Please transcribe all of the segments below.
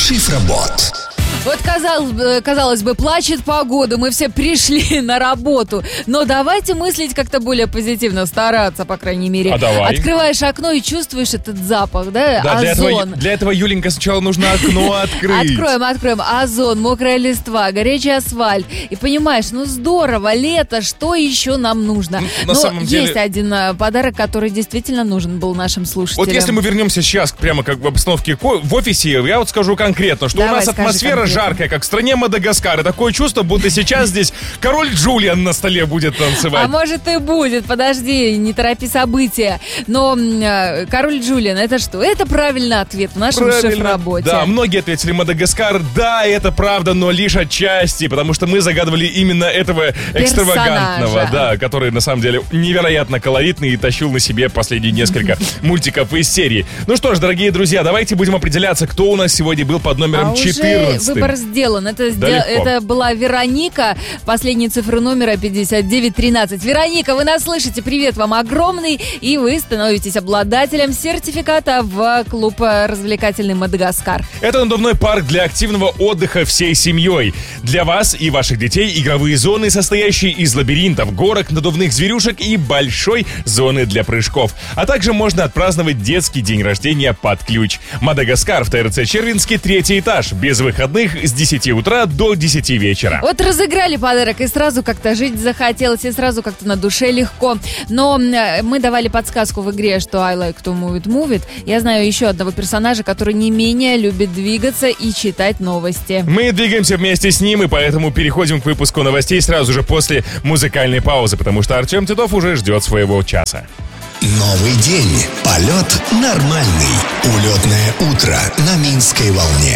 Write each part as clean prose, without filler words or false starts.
Шифробот. Вот казалось бы, плачет погода, мы все пришли на работу. Но давайте мыслить как-то более позитивно, стараться, по крайней мере. А давай. Открываешь окно и чувствуешь этот запах, да? Да, Озон. для этого, Юленька, сначала нужно окно открыть. Откроем. Озон, мокрая листва, горячий асфальт. И понимаешь, здорово, лето, что еще нам нужно? На самом деле... есть один подарок, который действительно нужен был нашим слушателям. Вот если мы вернемся сейчас прямо как в обстановке в офисе, я вот скажу конкретно, что Давай, у нас атмосфера жаркая, как в стране Мадагаскар. И такое чувство, будто сейчас здесь король Джулиан на столе будет танцевать. А может и будет, подожди, не торопи события. Но король Джулиан, это что? Это правильный ответ в нашем шеф-работе. Да, многие ответили Мадагаскар. Да, это правда, но лишь отчасти, потому что мы загадывали именно этого экстравагантного, да, который на самом деле невероятно колоритный и тащил на себе последние несколько мультиков из серии. Ну что ж, дорогие друзья, давайте будем определяться, кто у нас сегодня был под номером 14. Уже выбор сделан. Это была Вероника. Последние цифры номера 5913. Вероника, вы нас слышите? Привет вам огромный. И вы становитесь обладателем сертификата в клуб развлекательный Мадагаскар. Это надувной парк для активного отдыха всей семьей. Для вас и ваших детей игровые зоны, состоящие из лабиринтов, горок, надувных зверюшек и большой зоны для прыжков. А также можно отпраздновать детский день рождения под ключ. Мадагаскар в ТРЦ Червинский, 3-й этаж. Без выходных с 10 утра до 10 вечера. Вот разыграли подарок, и сразу как-то жить захотелось, и сразу как-то на душе легко. Но мы давали подсказку в игре, что I like to move it. Я знаю еще одного персонажа, который не менее любит двигаться и читать новости. Мы двигаемся вместе с ним, и поэтому переходим к выпуску новостей сразу же после музыкальной паузы, потому что Артем Титов уже ждет своего часа. Новый день. Полет нормальный. Улетное утро на Минской волне.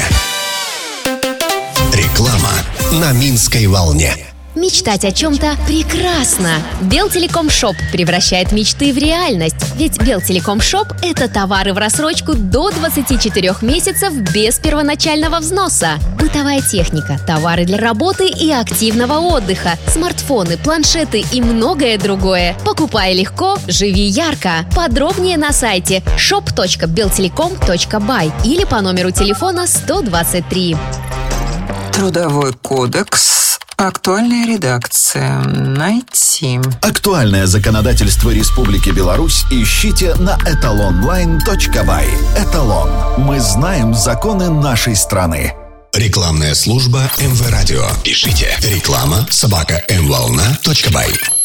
Реклама на Минской волне. Мечтать о чем-то прекрасно. Белтелеком Шоп превращает мечты в реальность. Ведь Белтелеком Шоп – это товары в рассрочку до 24 месяцев без первоначального взноса. Бытовая техника, товары для работы и активного отдыха, смартфоны, планшеты и многое другое. Покупай легко, живи ярко. Подробнее на сайте shop.beltelecom.by или по номеру телефона 123. Трудовой кодекс. Актуальная редакция. Найти. Актуальное законодательство Республики Беларусь ищите на etalonline.by. Эталон. Мы знаем законы нашей страны. Рекламная служба МВ Радио. Пишите реклама@mvolna.by.